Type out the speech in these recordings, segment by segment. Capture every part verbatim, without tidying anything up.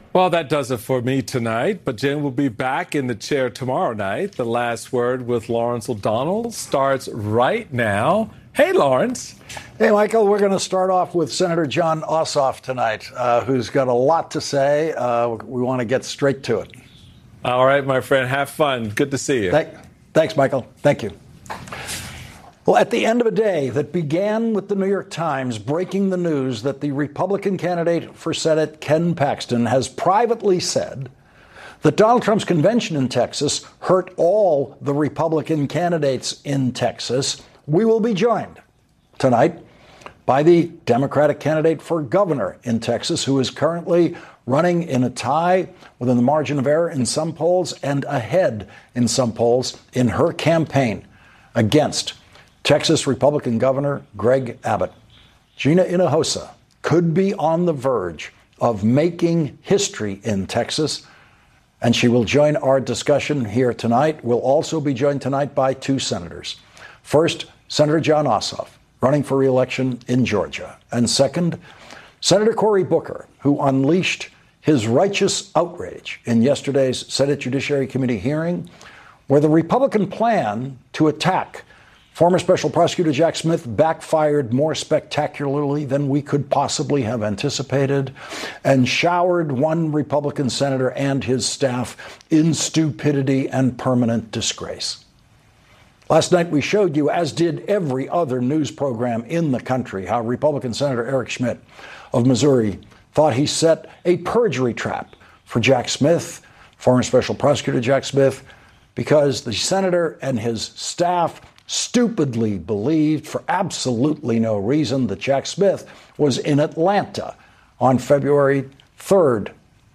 Well, that does it for me tonight, but Jen will be back in the chair tomorrow night. The Last Word with Lawrence O'Donnell starts right now. Hey, Lawrence. Hey, Michael. We're going to start off with Senator Jon Ossoff tonight, uh, who's got a lot to say. Uh, we want to get straight to it. All right, my friend. Have fun. Good to see you. Th- thanks, Michael. Thank you. Well, at the end of a day that began with the New York Times breaking the news that the Republican candidate for Senate, Ken Paxton, has privately said that Donald Trump's convention in Texas hurt all the Republican candidates in Texas, we will be joined tonight by the Democratic candidate for governor in Texas, who is currently running in a tie within the margin of error in some polls and ahead in some polls in her campaign against Texas Republican Governor Greg Abbott. Gina Hinojosa could be on the verge of making history in Texas, and she will join our discussion here tonight. We'll also be joined tonight by two senators. First, Senator Jon Ossoff, running for re-election in Georgia. And second, Senator Cory Booker, who unleashed his righteous outrage in yesterday's Senate Judiciary Committee hearing, where the Republican plan to attack former Special Prosecutor Jack Smith backfired more spectacularly than we could possibly have anticipated and showered one Republican senator and his staff in stupidity and permanent disgrace. Last night we showed you, as did every other news program in the country, how Republican Senator Eric Schmitt of Missouri thought he set a perjury trap for Jack Smith, former Special Prosecutor Jack Smith, because the senator and his staff stupidly believed for absolutely no reason that Jack Smith was in Atlanta on February third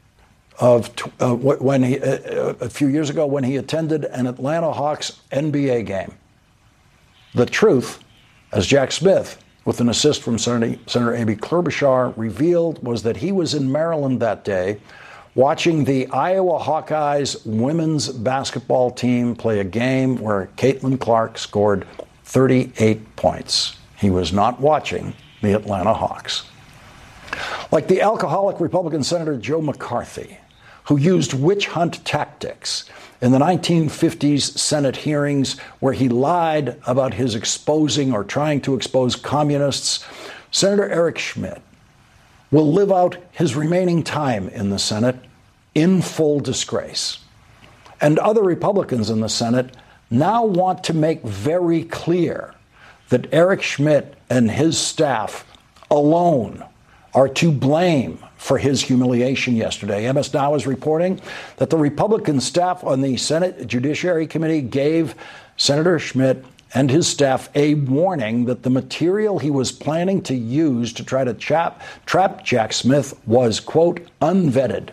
of uh, when he uh, a few years ago when he attended an Atlanta Hawks N B A game. The truth, as Jack Smith, with an assist from Senator, Senator Amy Klobuchar, revealed, was that he was in Maryland that day watching the Iowa Hawkeyes women's basketball team play a game where Caitlin Clark scored thirty-eight points. He was not watching the Atlanta Hawks. Like the alcoholic Republican Senator Joe McCarthy, who used witch hunt tactics in the nineteen fifties Senate hearings where he lied about his exposing or trying to expose communists, Senator Eric Schmitt will live out his remaining time in the Senate in full disgrace. And other Republicans in the Senate now want to make very clear that Eric Schmitt and his staff alone are to blame for his humiliation yesterday. M S Now is reporting that the Republican staff on the Senate Judiciary Committee gave Senator Schmitt and his staff a warning that the material he was planning to use to try to trap, trap Jack Smith was, quote, unvetted.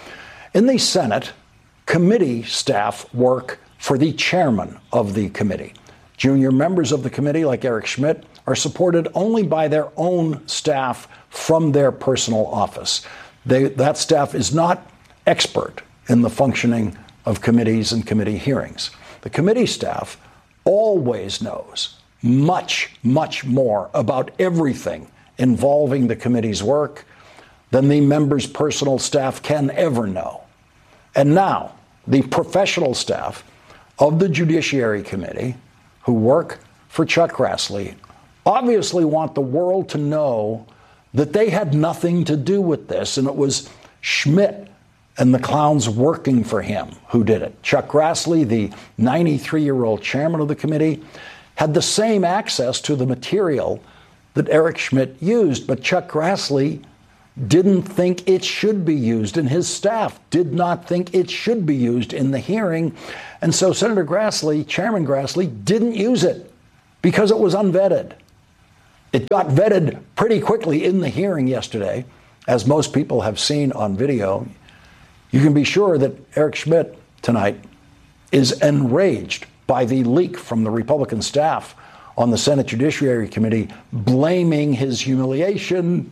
In the Senate, committee staff work for the chairman of the committee. Junior members of the committee, like Eric Schmitt, are supported only by their own staff from their personal office. They, that staff is not expert in the functioning of committees and committee hearings. The committee staff always knows much, much more about everything involving the committee's work than the members' personal staff can ever know. And now, the professional staff of the Judiciary Committee, who work for Chuck Grassley, obviously want the world to know that they had nothing to do with this, and it was Schmitt and the clowns working for him who did it. Chuck Grassley, the ninety-three-year-old chairman of the committee, had the same access to the material that Eric Schmitt used, but Chuck Grassley didn't think it should be used, and his staff did not think it should be used in the hearing. And so Senator Grassley, Chairman Grassley, didn't use it because it was unvetted. It got vetted pretty quickly in the hearing yesterday, as most people have seen on video. You can be sure that Eric Schmitt tonight is enraged by the leak from the Republican staff on the Senate Judiciary Committee, blaming his humiliation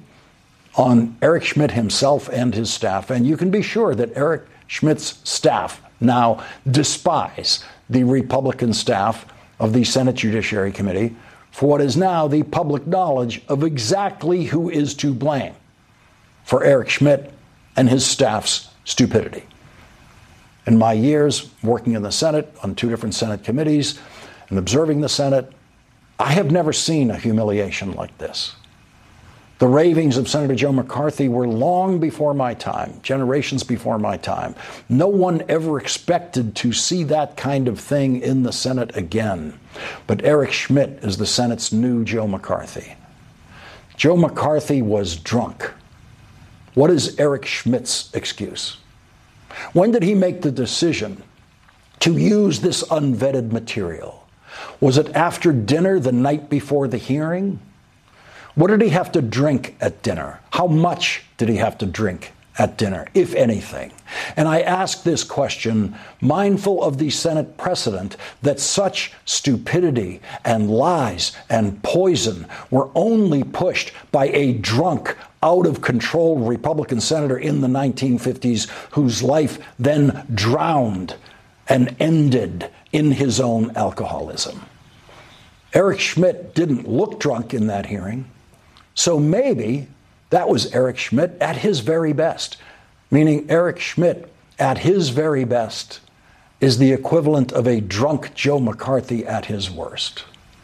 on Eric Schmitt himself and his staff. And you can be sure that Eric Schmitt's staff now despise the Republican staff of the Senate Judiciary Committee for what is now the public knowledge of exactly who is to blame for Eric Schmitt and his staff's stupidity. In my years working in the Senate on two different Senate committees and observing the Senate, I have never seen a humiliation like this. The ravings of Senator Joe McCarthy were long before my time, generations before my time. No one ever expected to see that kind of thing in the Senate again. But Eric Schmitt is the Senate's new Joe McCarthy. Joe McCarthy was drunk. What is Eric Schmitt's excuse? When did he make the decision to use this unvetted material? Was it after dinner the night before the hearing? What did he have to drink at dinner? How much did he have to drink at dinner, if anything? And I ask this question mindful of the Senate precedent that such stupidity and lies and poison were only pushed by a drunk, out-of-control Republican senator in the nineteen fifties whose life then drowned and ended in his own alcoholism. Eric Schmitt didn't look drunk in that hearing. So maybe that was Eric Schmitt at his very best, meaning Eric Schmitt at his very best is the equivalent of a drunk Joe McCarthy at his worst.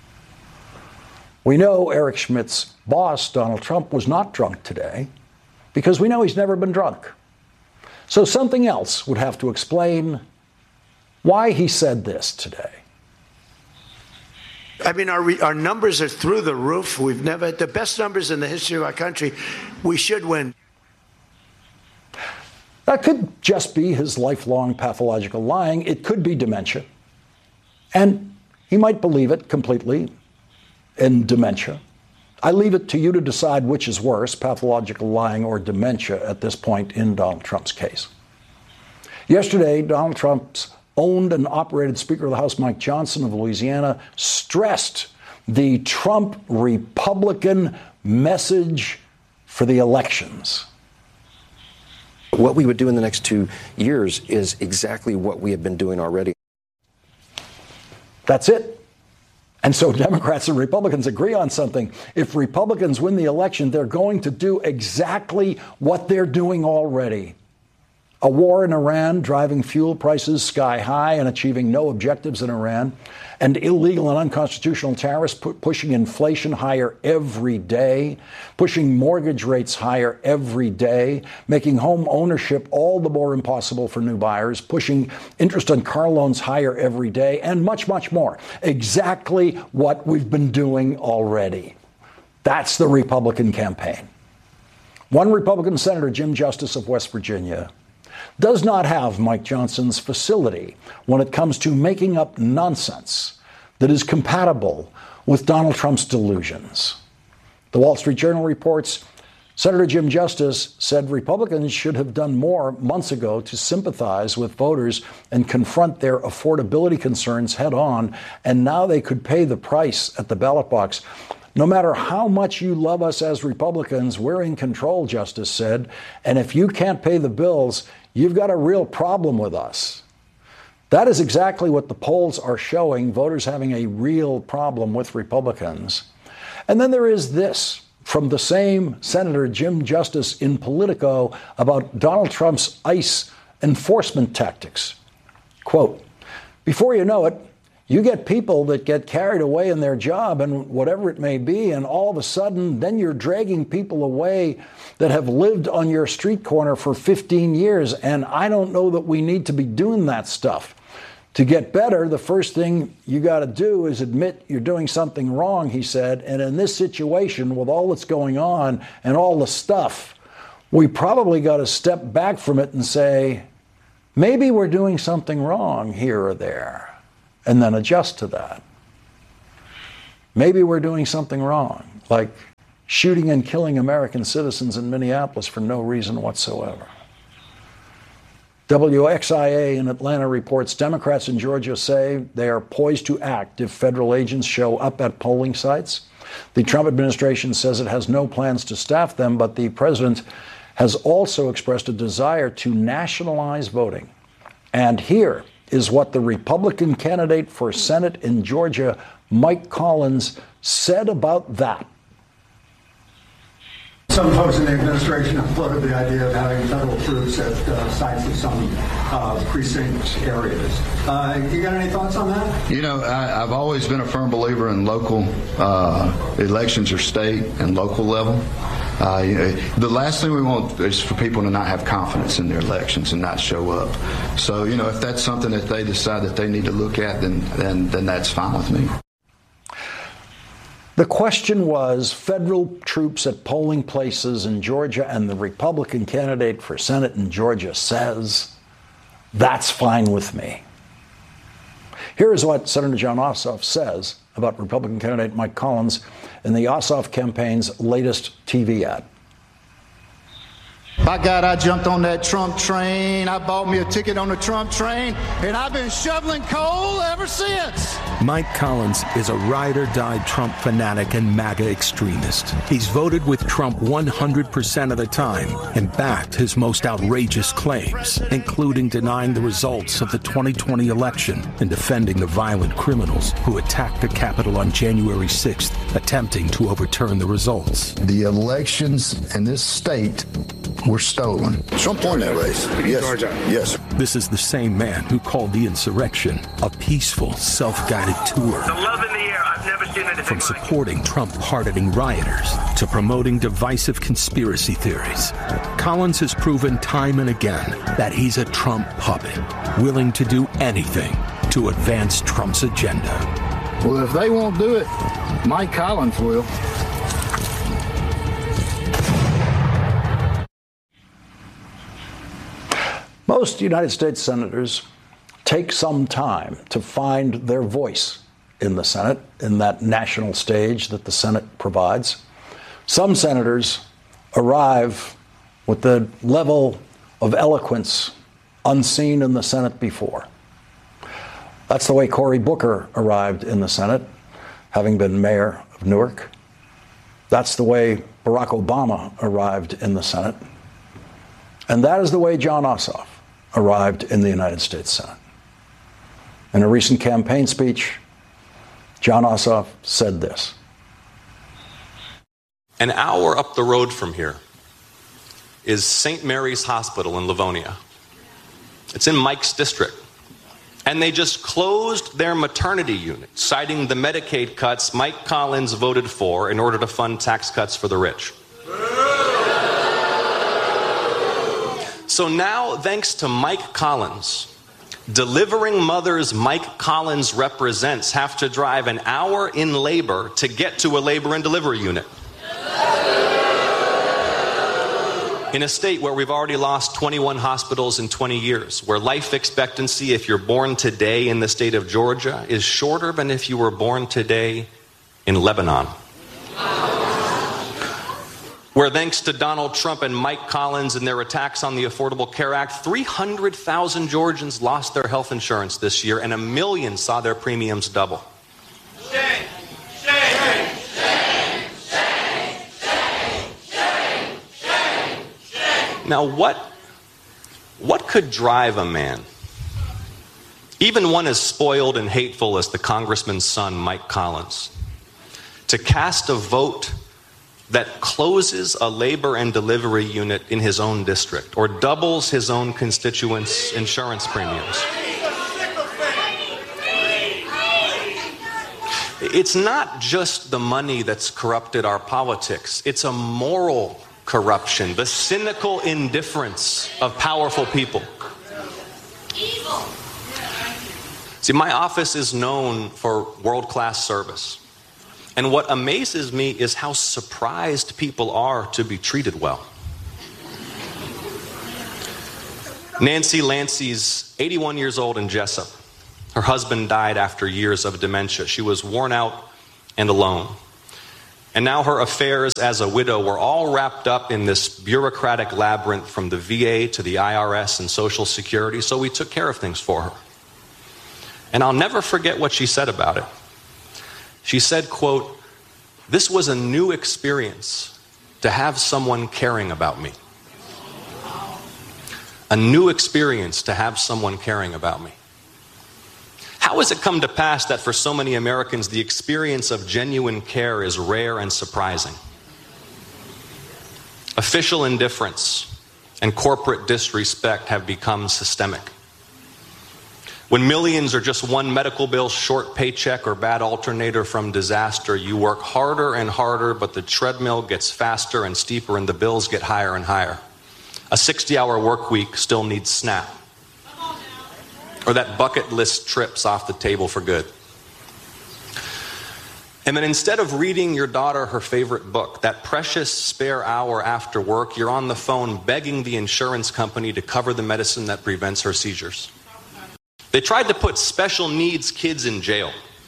We know Eric Schmitt's boss, Donald Trump, was not drunk today because we know he's never been drunk. So something else would have to explain why he said this today. I mean, our our numbers are through the roof. We've never had the best numbers in the history of our country. We should win. That could just be his lifelong pathological lying. It could be dementia. And he might believe it completely in dementia. I leave it to you to decide which is worse, pathological lying or dementia at this point in Donald Trump's case. Yesterday, Donald Trump's owned and operated Speaker of the House Mike Johnson of Louisiana stressed the Trump Republican message for the elections. What we would do in the next two years is exactly what we have been doing already. That's it. And so Democrats and Republicans agree on something. If Republicans win the election, they're going to do exactly what they're doing already. A war in Iran, driving fuel prices sky high and achieving no objectives in Iran, and illegal and unconstitutional tariffs pu- pushing inflation higher every day, pushing mortgage rates higher every day, making home ownership all the more impossible for new buyers, pushing interest on car loans higher every day, and much, much more. Exactly what we've been doing already. That's the Republican campaign. One Republican Senator, Jim Justice of West Virginia, does not have Mike Johnson's facility when it comes to making up nonsense that is compatible with Donald Trump's delusions. The Wall Street Journal reports Senator Jim Justice said Republicans should have done more months ago to sympathize with voters and confront their affordability concerns head on, and now they could pay the price at the ballot box. No matter how much you love us as Republicans, we're in control, Justice said, and if you can't pay the bills, you've got a real problem with us. That is exactly what the polls are showing, voters having a real problem with Republicans. And then there is this from the same Senator Jim Justice in Politico about Donald Trump's ICE enforcement tactics. Quote, before you know it, you get people that get carried away in their job and whatever it may be, and all of a sudden, then you're dragging people away that have lived on your street corner for fifteen years. And I don't know that we need to be doing that stuff. To get better, the first thing you got to do is admit you're doing something wrong, he said. And in this situation, with all that's going on and all the stuff, we probably got to step back from it and say, maybe we're doing something wrong here or there. And then adjust to that. Maybe we're doing something wrong, like shooting and killing American citizens in Minneapolis for no reason whatsoever. W X I A in Atlanta reports Democrats in Georgia say they are poised to act if federal agents show up at polling sites. The Trump administration says it has no plans to staff them, but the president has also expressed a desire to nationalize voting. And here is what the Republican candidate for Senate in Georgia, Mike Collins, said about that. Some folks in the administration have floated the idea of having federal troops at uh, sites of some uh, precinct areas. Uh, you got any thoughts on that? You know, I, I've always been a firm believer in local uh, elections or state and local level. Uh, the last thing we want is for people to not have confidence in their elections and not show up. So, you know, if that's something that they decide that they need to look at, then then, then that's fine with me. The question was federal troops at polling places in Georgia, and the Republican candidate for Senate in Georgia says, that's fine with me. Here is what Senator Jon Ossoff says about Republican candidate Mike Collins in the Ossoff campaign's latest T V ad. By God, I jumped on that Trump train. I bought me a ticket on the Trump train, and I've been shoveling coal ever since. Mike Collins is a ride-or-die Trump fanatic and MAGA extremist. He's voted with Trump one hundred percent of the time and backed his most outrageous claims, including denying the results of the twenty twenty election and defending the violent criminals who attacked the Capitol on January sixth, attempting to overturn the results. The elections in this state were stolen. Trump won that race. Yes. Yes. This is the same man who called the insurrection a peaceful, self-guided tour. The love in the air. I've never seen anything From like supporting Trump-pardoning rioters to promoting divisive conspiracy theories, Collins has proven time and again that he's a Trump puppet, willing to do anything to advance Trump's agenda. Well, if they won't do it, Mike Collins will. Most United States senators take some time to find their voice in the Senate, in that national stage that the Senate provides. Some senators arrive with the level of eloquence unseen in the Senate before. That's the way Cory Booker arrived in the Senate, having been mayor of Newark. That's the way Barack Obama arrived in the Senate. And that is the way Jon Ossoff arrived in the United States Senate. In a recent campaign speech, Jon Ossoff said this. An hour up the road from here is Saint Mary's Hospital in Livonia. It's in Mike's district. And they just closed their maternity unit, citing the Medicaid cuts Mike Collins voted for in order to fund tax cuts for the rich. So now, thanks to Mike Collins, delivering mothers Mike Collins represents have to drive an hour in labor to get to a labor and delivery unit. In a state where we've already lost twenty-one hospitals in twenty years, where life expectancy, if you're born today in the state of Georgia, is shorter than if you were born today in Lebanon. Where thanks to Donald Trump and Mike Collins and their attacks on the Affordable Care Act, three hundred thousand Georgians lost their health insurance this year and a million saw their premiums double. Shame, shame, shame, shame, shame, shame, shame, shame. Now what, what could drive a man, even one as spoiled and hateful as the congressman's son, Mike Collins, to cast a vote that closes a labor and delivery unit in his own district or doubles his own constituents' insurance premiums? It's not just the money that's corrupted our politics. It's a moral corruption, the cynical indifference of powerful people. See, my office is known for world-class service. And what amazes me is how surprised people are to be treated well. Nancy Lancey's eighty-one years old in Jessup. Her husband died after years of dementia. She was worn out and alone. And now her affairs as a widow were all wrapped up in this bureaucratic labyrinth from the V A to the I R S and Social Security, so we took care of things for her. And I'll never forget what she said about it. She said, quote, "This was a new experience to have someone caring about me. A new experience to have someone caring about me." How has it come to pass that for so many Americans, the experience of genuine care is rare and surprising? Official indifference and corporate disrespect have become systemic. When millions are just one medical bill, short paycheck, or bad alternator from disaster, you work harder and harder, but the treadmill gets faster and steeper and the bills get higher and higher. A sixty-hour work week still needs SNAP. Or that bucket list trip's off the table for good. And then instead of reading your daughter her favorite book, that precious spare hour after work, you're on the phone begging the insurance company to cover the medicine that prevents her seizures. They tried to put special needs kids in jail.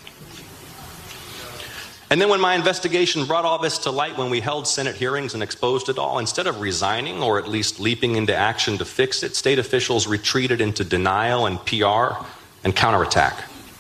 And then when my investigation brought all this to light, when we held Senate hearings and exposed it all, instead of resigning or at least leaping into action to fix it, state officials retreated into denial and P R and counterattack.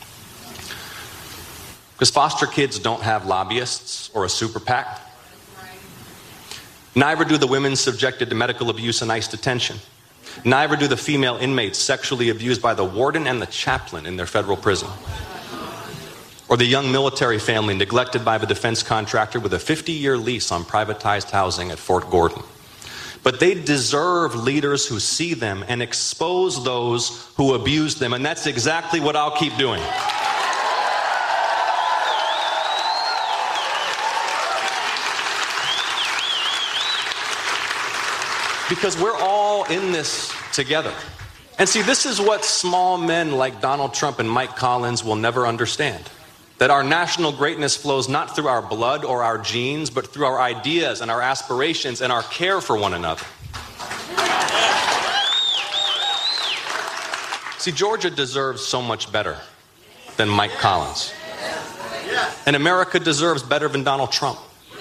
Because foster kids don't have lobbyists or a super PAC. Neither do the women subjected to medical abuse and ICE detention. Neither do the female inmates sexually abused by the warden and the chaplain in their federal prison. Or the young military family neglected by the defense contractor with a fifty-year lease on privatized housing at Fort Gordon. But they deserve leaders who see them and expose those who abuse them, and that's exactly what I'll keep doing. Because we're all in this together. And see, this is what small men like Donald Trump and Mike Collins will never understand. That our national greatness flows not through our blood or our genes, but through our ideas and our aspirations and our care for one another. See, Georgia deserves so much better than Mike Collins. And America deserves better than Donald Trump.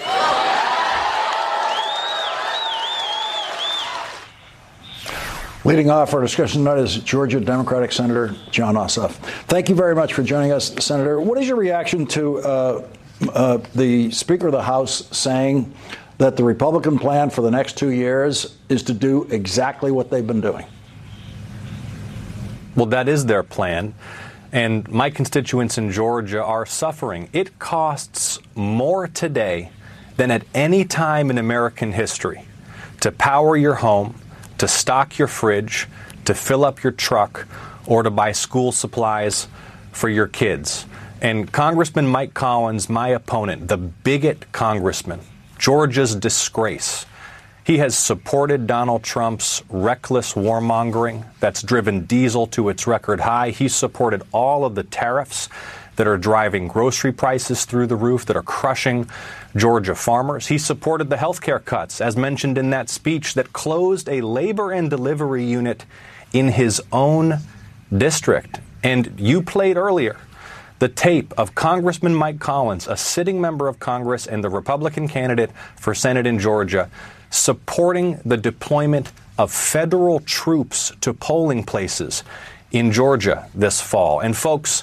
Leading off our discussion tonight is Georgia Democratic Senator Jon Ossoff. Thank you very much for joining us, Senator. What is your reaction to uh, uh, the Speaker of the House saying that the Republican plan for the next two years is to do exactly what they've been doing? Well, that is their plan. And my constituents in Georgia are suffering. It costs more today than at any time in American history to power your home, to stock your fridge, to fill up your truck, or to buy school supplies for your kids. And Congressman Mike Collins, my opponent, the bigot congressman, Georgia's disgrace, he has supported Donald Trump's reckless warmongering that's driven diesel to its record high. He supported all of the tariffs that are driving grocery prices through the roof, that are crushing Georgia farmers. He supported the health care cuts, as mentioned in that speech, that closed a labor and delivery unit in his own district. And you played earlier the tape of Congressman Mike Collins, a sitting member of Congress and the Republican candidate for Senate in Georgia, supporting the deployment of federal troops to polling places in Georgia this fall. And folks,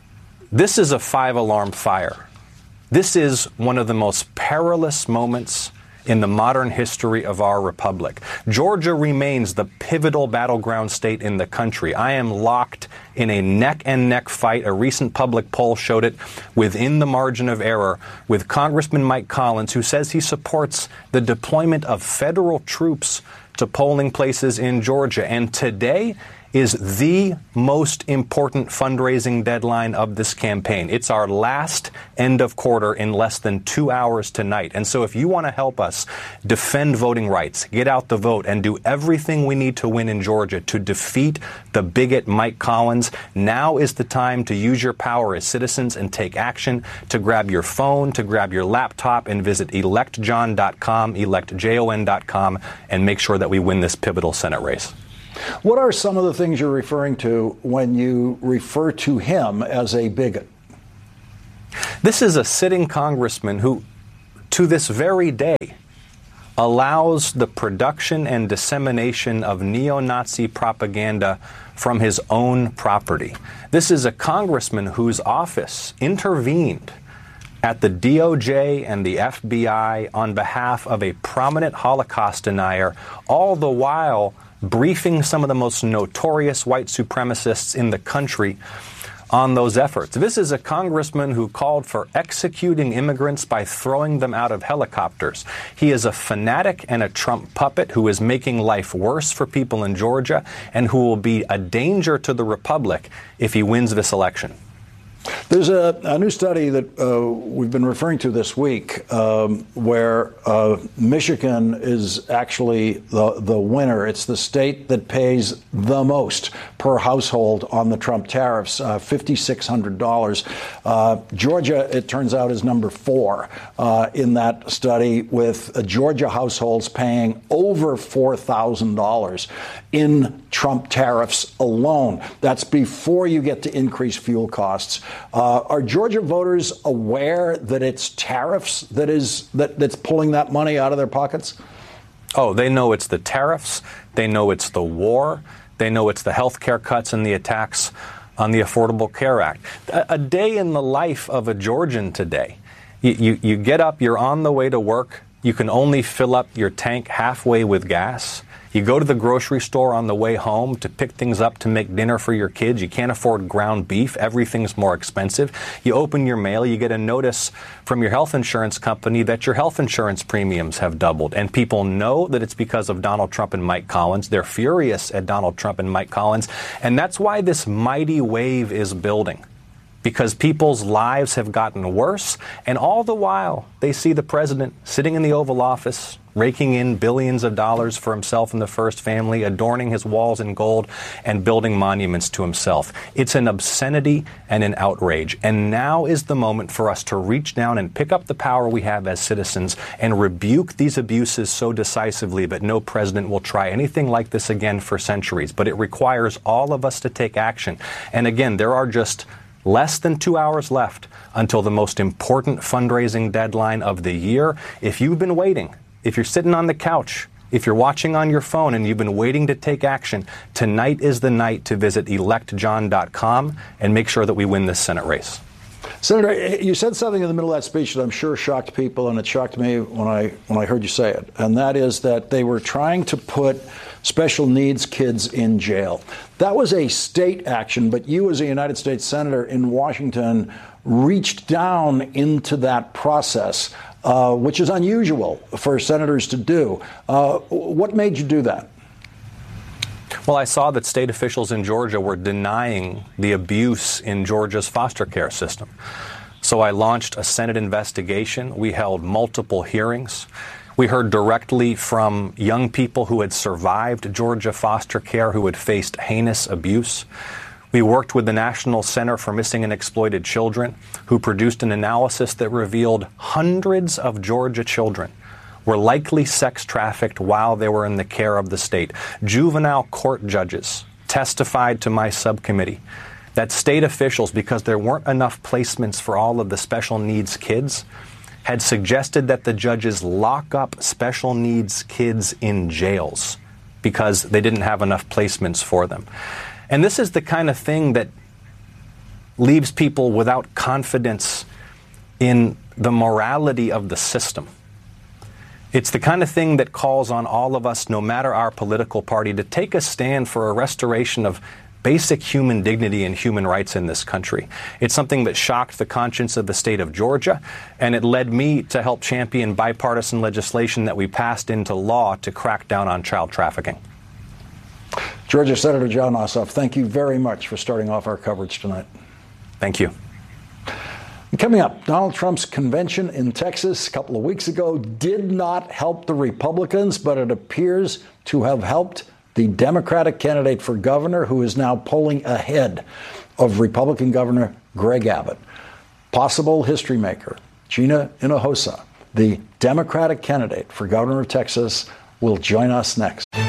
this is a five-alarm fire. This is one of the most perilous moments in the modern history of our republic. Georgia remains the pivotal battleground state in the country. I am locked in a neck-and-neck fight. A recent public poll showed it within the margin of error with Congressman Mike Collins, who says he supports the deployment of federal troops to polling places in Georgia. And today is the most important fundraising deadline of this campaign. It's our last end of quarter in less than two hours tonight. And so if you want to help us defend voting rights, get out the vote, and do everything we need to win in Georgia to defeat the bigot Mike Collins, now is the time to use your power as citizens and take action, to grab your phone, to grab your laptop, and visit elect jon dot com, elect jon dot com, and make sure that we win this pivotal Senate race. What are some of the things you're referring to when you refer to him as a bigot? This is a sitting congressman who, to this very day, allows the production and dissemination of neo-Nazi propaganda from his own property. This is a congressman whose office intervened at the D O J and the F B I on behalf of a prominent Holocaust denier, all the while briefing some of the most notorious white supremacists in the country on those efforts. This is a congressman who called for executing immigrants by throwing them out of helicopters. He is a fanatic and a Trump puppet who is making life worse for people in Georgia and who will be a danger to the republic if he wins this election. There's a, a new study that uh, we've been referring to this week um, where uh, Michigan is actually the, the winner. It's the state that pays the most per household on the Trump tariffs, uh, five thousand six hundred dollars. Uh, Georgia, it turns out, is number four uh, in that study, with uh, Georgia households paying over four thousand dollars in Trump tariffs alone. That's before you get to increased fuel costs. Uh, are Georgia voters aware that it's tariffs that is that, that's pulling that money out of their pockets? Oh, they know it's the tariffs. They know it's the war. They know it's the health care cuts and the attacks on the Affordable Care Act. A, a day in the life of a Georgian today. You, you, you get up, you're on the way to work. You can only fill up your tank halfway with gas. You go to the grocery store on the way home to pick things up to make dinner for your kids. You can't afford ground beef. Everything's more expensive. You open your mail. You get a notice from your health insurance company that your health insurance premiums have doubled. And people know that it's because of Donald Trump and Mike Collins. They're furious at Donald Trump and Mike Collins. And that's why this mighty wave is building. Because people's lives have gotten worse, and all the while they see the president sitting in the Oval Office, raking in billions of dollars for himself and the first family, adorning his walls in gold, and building monuments to himself. It's an obscenity and an outrage. And now is the moment for us to reach down and pick up the power we have as citizens and rebuke these abuses so decisively that no president will try anything like this again for centuries. But it requires all of us to take action. And again, there are just less than two hours left until the most important fundraising deadline of the year. If you've been waiting, if you're sitting on the couch, if you're watching on your phone and you've been waiting to take action, tonight is the night to visit elect john dot com and make sure that we win this Senate race. Senator, you said something in the middle of that speech that I'm sure shocked people, and it shocked me when I when I heard you say it, and that is that they were trying to put special needs kids in jail. That was a state action, but you as a United States Senator in Washington reached down into that process, uh, which is unusual for senators to do. Uh, what made you do that? Well, I saw that state officials in Georgia were denying the abuse in Georgia's foster care system. So I launched a Senate investigation. We held multiple hearings. We heard directly from young people who had survived Georgia foster care, who had faced heinous abuse. We worked with the National Center for Missing and Exploited Children, who produced an analysis that revealed hundreds of Georgia children were likely sex trafficked while they were in the care of the state. Juvenile court judges testified to my subcommittee that state officials, because there weren't enough placements for all of the special needs kids, had suggested that the judges lock up special needs kids in jails because they didn't have enough placements for them. And this is the kind of thing that leaves people without confidence in the morality of the system. It's the kind of thing that calls on all of us, no matter our political party, to take a stand for a restoration of basic human dignity and human rights in this country. It's something that shocked the conscience of the state of Georgia, and it led me to help champion bipartisan legislation that we passed into law to crack down on child trafficking. Georgia Senator Jon Ossoff, thank you very much for starting off our coverage tonight. Thank you. Coming up, Donald Trump's convention in Texas a couple of weeks ago did not help the Republicans, but it appears to have helped the Democratic candidate for governor, who is now polling ahead of Republican Governor Greg Abbott. Possible history maker Gina Hinojosa, the Democratic candidate for governor of Texas, will join us next.